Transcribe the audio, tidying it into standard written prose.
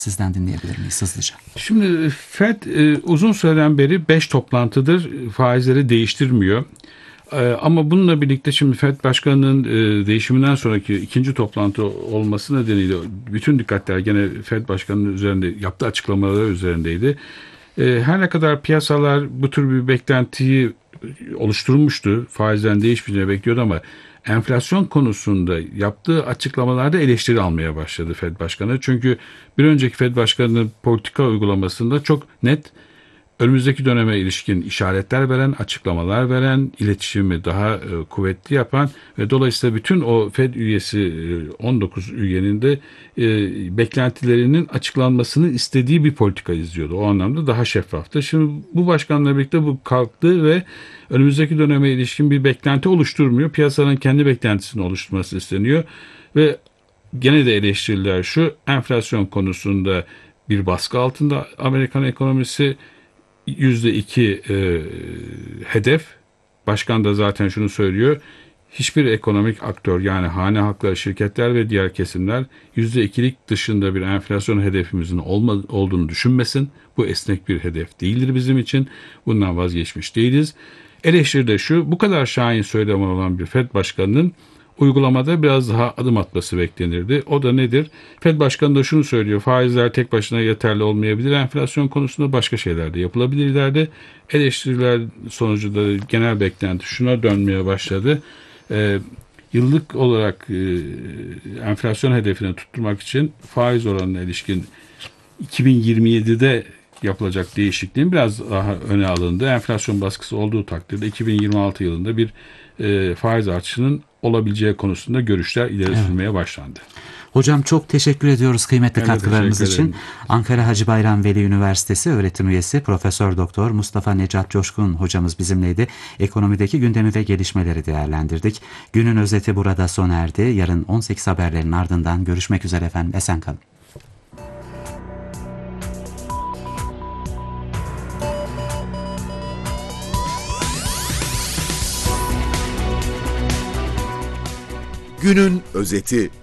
Sizden dinleyebilir miyiz hızlıca? Şimdi Fed uzun süreden beri 5 toplantıdır faizleri değiştirmiyor. Ama bununla birlikte şimdi Fed Başkanı'nın değişiminden sonraki ikinci toplantı olması nedeniyle bütün dikkatler gene Fed Başkanı'nın üzerinde yaptığı açıklamaları üzerindeydi. Her ne kadar piyasalar bu tür bir beklentiyi oluşturmuştu, faizden değişmeyeceğini bekliyordu ama enflasyon konusunda yaptığı açıklamalarda eleştiri almaya başladı Fed Başkanı. Çünkü bir önceki Fed Başkanı'nın politika uygulamasında çok net önümüzdeki döneme ilişkin işaretler veren, açıklamalar veren, iletişimi daha kuvvetli yapan ve dolayısıyla bütün o Fed üyesi 19 üyenin de beklentilerinin açıklanmasını istediği bir politika izliyordu. O anlamda daha şeffaftı. Şimdi bu başkanla birlikte bu kalktı ve önümüzdeki döneme ilişkin bir beklenti oluşturmuyor. Piyasanın kendi beklentisini oluşturması isteniyor ve gene de eleştiriler şu: enflasyon konusunda bir baskı altında Amerikan ekonomisi, %2 hedef. Başkan da zaten şunu söylüyor: hiçbir ekonomik aktör, yani hane halkları, şirketler ve diğer kesimler %2'lik dışında bir enflasyon hedefimizin olduğunu düşünmesin. Bu esnek bir hedef değildir bizim için. Bundan vazgeçmiş değiliz. Eleştiri de şu: bu kadar şahin söylem olan bir Fed Başkanı'nın uygulamada biraz daha adım atması beklenirdi. O da nedir? Fed Başkanı da şunu söylüyor: faizler tek başına yeterli olmayabilir. Enflasyon konusunda başka şeyler de yapılabilir ileride. Eleştiriler sonucu da genel beklenti şuna dönmeye başladı: yıllık olarak enflasyon hedefini tutturmak için faiz oranına ilişkin 2027'de yapılacak değişikliğin biraz daha öne alındı. Enflasyon baskısı olduğu takdirde 2026 yılında bir faiz artışının olabileceği konusunda görüşler ileri sürmeye başlandı. Hocam çok teşekkür ediyoruz kıymetli katkılarınız teşekkür için. ederim. Ankara Hacı Bayram Veli Üniversitesi öğretim üyesi Profesör Doktor Mustafa Necat Coşkun hocamız bizimleydi. Ekonomideki gündemi ve gelişmeleri değerlendirdik. Günün özeti burada sona erdi. Yarın 18 haberlerin ardından görüşmek üzere efendim. Esen kalın. Günün özeti.